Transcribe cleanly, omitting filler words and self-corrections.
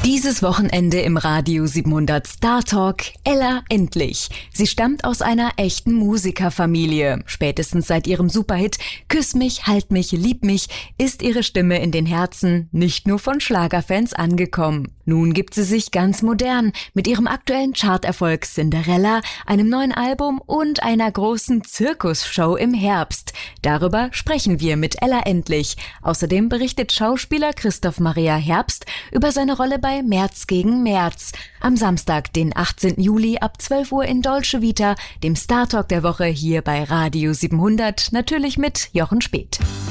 Dieses Wochenende im Radio 700 Star Talk, Ella Endlich. Sie stammt aus einer echten Musikerfamilie. Spätestens seit ihrem Superhit Küss mich, halt mich, lieb mich ist ihre Stimme in den Herzen nicht nur von Schlagerfans angekommen. Nun gibt sie sich ganz modern mit ihrem aktuellen Charterfolg Cinderella, einem neuen Album und einer großen Zirkusshow im Herbst. Darüber sprechen wir mit Ella Endlich. Außerdem berichtet Schauspieler Christoph Maria Herbst über seine Rolle bei März gegen März. Am Samstag, den 18. Juli ab 12 Uhr in Dolce Vita, dem Star Talk der Woche hier bei Radio 700, natürlich mit Jochen Speth.